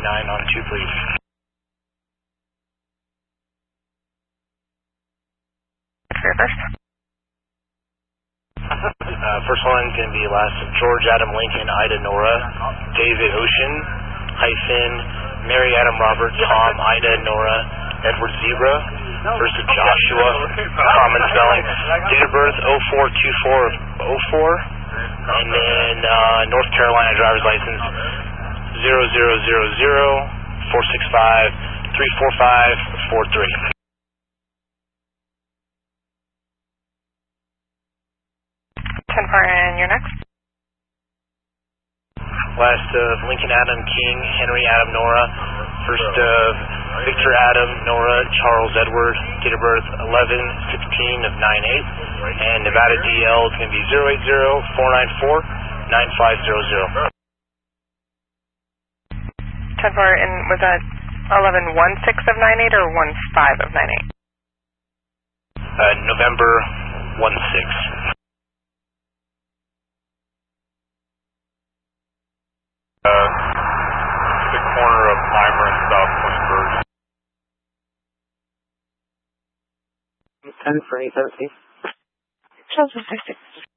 on 2, please. First. First one is going to be last of George Adam Lincoln, Ida Nora, David Ocean, hyphen, Mary Adam Robert, Tom, Ida Nora, Edward Zebra, first of Joshua, common spelling, date of birth 042404, and then North Carolina driver's license 0000465-34543. And you're next. Last of Lincoln Adam King, Henry Adam Nora, first of Victor Adam Nora, Charles Edward, date of birth 11/16 of 98, and Nevada DL is going to be 080-494-9500. 10-4, and was that 11/16 of 98 or 15 of 98? November 16. The corner of Heimer and South Queensburg. 10 for 817. Charles 166.